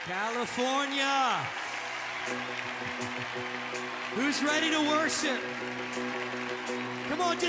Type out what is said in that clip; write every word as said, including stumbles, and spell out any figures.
California. Who's ready to worship? Come on, just